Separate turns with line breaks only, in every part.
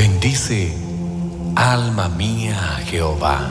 Bendice, alma mía, a Jehová.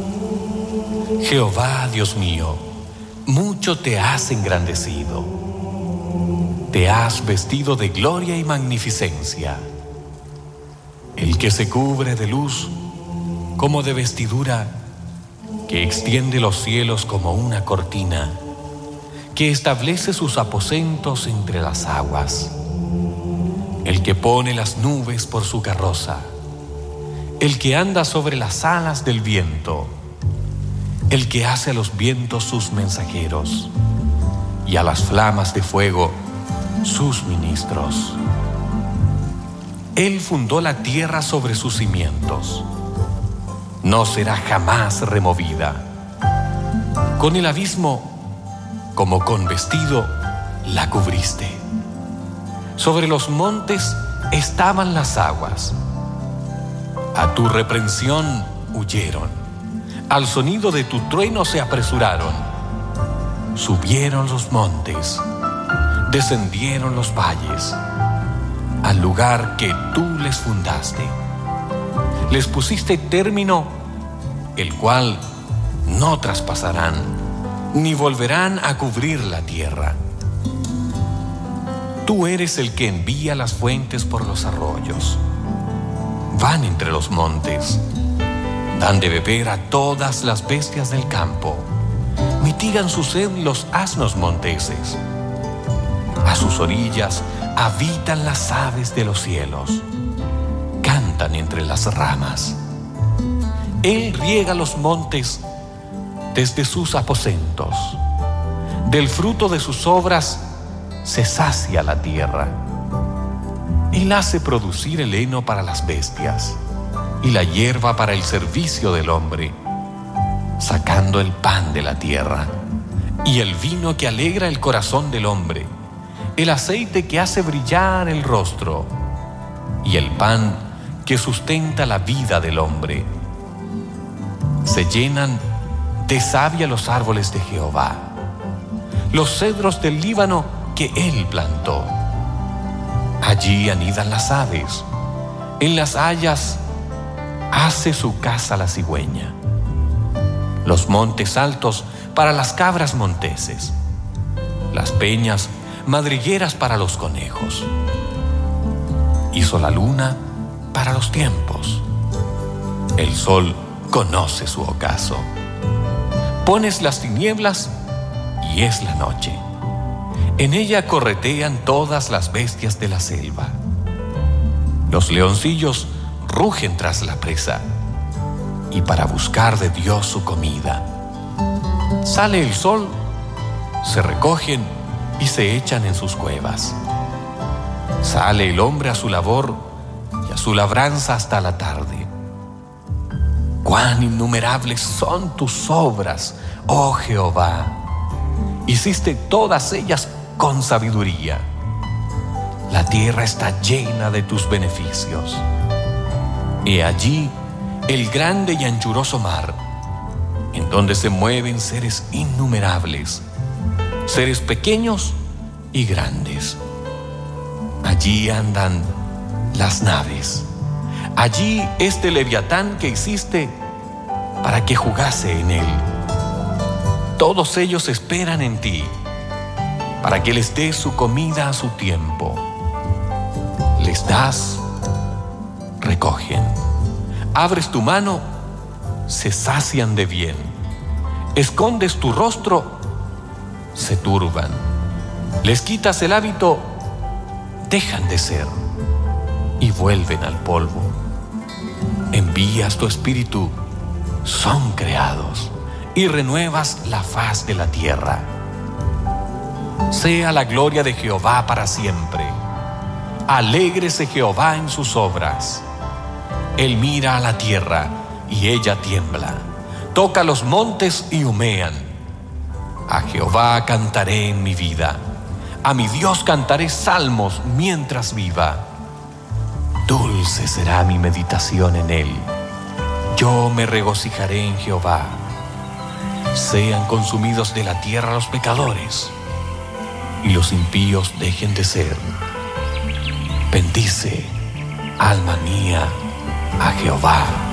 Jehová, Dios mío, mucho te has engrandecido. Te has vestido de gloria y magnificencia. El que se cubre de luz como de vestidura, que extiende los cielos como una cortina, que establece sus aposentos entre las aguas. El que pone las nubes por su carroza, el que anda sobre las alas del viento, el que hace a los vientos sus mensajeros y a las flamas de fuego sus ministros. Él fundó la tierra sobre sus cimientos, no será jamás removida. Con el abismo, como con vestido, la cubriste. Sobre los montes estaban las aguas. A tu reprensión huyeron. Al sonido de tu trueno se apresuraron. Subieron los montes, descendieron los valles, al lugar que tú les fundaste. Les pusiste término, el cual no traspasarán, ni volverán a cubrir la tierra. Tú eres el que envía las fuentes por los arroyos. Van entre los montes, dan de beber a todas las bestias del campo, mitigan su sed los asnos monteses. A sus orillas habitan las aves de los cielos, cantan entre las ramas. Él riega los montes desde sus aposentos, del fruto de sus obras se sacia la tierra. Él hace producir el heno para las bestias y la hierba para el servicio del hombre, sacando el pan de la tierra y el vino que alegra el corazón del hombre, el aceite que hace brillar el rostro y el pan que sustenta la vida del hombre. Se llenan de savia los árboles de Jehová, los cedros del Líbano que él plantó. Allí anidan las aves, en las hayas hace su casa la cigüeña. Los montes altos para las cabras monteses, las peñas madrigueras para los conejos. Hizo la luna para los tiempos, el sol conoce su ocaso. Pones las tinieblas y es la noche. En ella corretean todas las bestias de la selva. Los leoncillos rugen tras la presa y para buscar de Dios su comida. Sale el sol, se recogen y se echan en sus cuevas. Sale el hombre a su labor y a su labranza hasta la tarde. Cuán innumerables son tus obras, oh Jehová. Hiciste todas ellas con sabiduría. La tierra está llena de tus beneficios. He allí el grande y anchuroso mar, en donde se mueven seres innumerables, seres pequeños y grandes. Allí andan las naves. Allí este leviatán que hiciste para que jugase en él. Todos ellos esperan en ti, para que les des su comida a su tiempo. Les das, recogen. Abres tu mano, se sacian de bien. Escondes tu rostro, se turban. Les quitas el hábito, dejan de ser y vuelven al polvo. Envías tu espíritu, son creados y renuevas la faz de la tierra. Sea la gloria de Jehová para siempre. Alégrese Jehová en sus obras. Él mira a la tierra y ella tiembla. Toca los montes y humean. A Jehová cantaré en mi vida. A mi Dios cantaré salmos mientras viva. Dulce será mi meditación en él. Yo me regocijaré en Jehová. Sean consumidos de la tierra los pecadores, y los impíos dejen de ser. Bendice, alma mía, a Jehová.